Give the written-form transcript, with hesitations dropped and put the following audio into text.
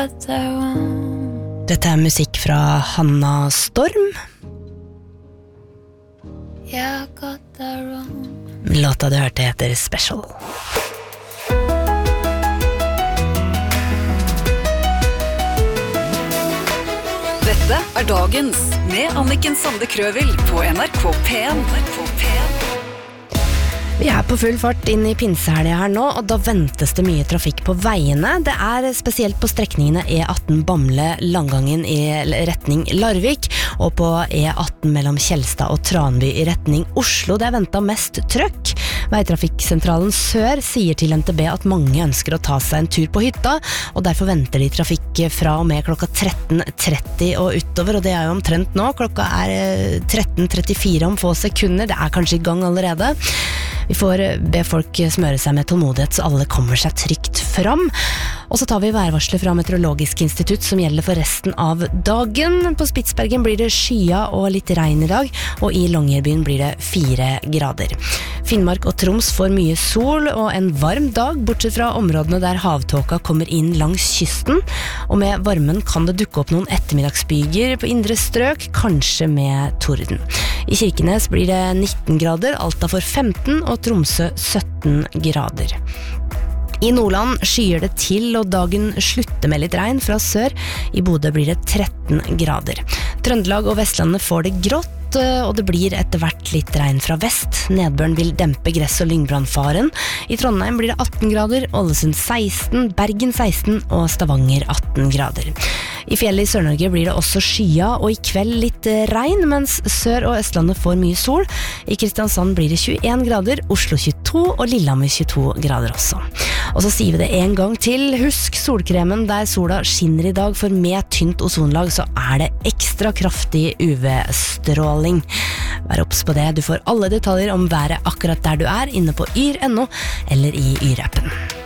Dette musikk fra Hanna Storm. Låta du hørte heter Special. Dette dagens med Anniken Sande Krøvel på NRK P1. Vi på full fart inn I pinsehelga her nå, og da ventes det mye trafikk på veiene. Det spesielt på strekningene E18 Bamble-Langangen I retning Larvik, og på E18 mellom Kjelstad og Tranby I retning Oslo. Det ventet mest trøkk. Veitrafikksentralen Sør sier til NTB at mange ønsker å ta seg en tur på hytta, og derfor venter de trafikk fra og med klokka 13.30 og utover, og det jo omtrent nå. Klokka 13.34 om få sekunder. Det kanskje I gang allerede. Vi får be folk smøre seg med tålmodighet så alle kommer seg trygt fram. Og så tar vi værvarsler fra Meteorologisk institutt som gjelder for resten av dagen. På Spitsbergen blir det skya og litt regn I dag, og I Longyearbyen blir det 4 grader. Finnmark og Troms får mye sol og en varm dag, bortsett fra områdene der havtåka kommer inn langs kysten. Og med varmen kan det dukke opp noen ettermiddagsbyger på indre strøk, kanskje med torden. I Kirkenes blir det 19 grader, Alta får 15 og Tromsø 17 grader. I Nordland skyer det til, og dagen slutter med litt regn fra sør. I Bodø blir det 13 grader. Trøndelag og Vestlandet får det grått, og det blir etter hvert litt regn fra vest. Nedbøren vil dempe gress- og lyngbrannfaren. I Trondheim blir det 18 grader, Ålesund 16, Bergen 16 og Stavanger 18 grader. I fjellet I Sør-Norge blir det også skya, og I kveld litt regn, mens Sør- og Østlandet får mye sol. I Kristiansand blir det 21 grader, Oslo 22 og Lillehammer 22 grader også. Og så sier vi det en gang til, husk solkremen der sola skinner I dag, for med tynt ozonlag så det ekstra kraftig UV-stråling. Vær obs på det, du får alle detaljer om været akkurat der du inne på yr.no eller I yr-appen.